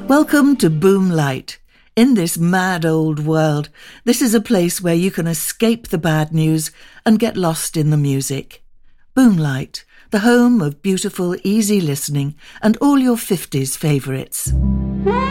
Welcome to Boomlight. In this mad old world, this is a place where you can escape the bad news and get lost in the music. Boomlight, the home of beautiful, easy listening and all your 50s favourites.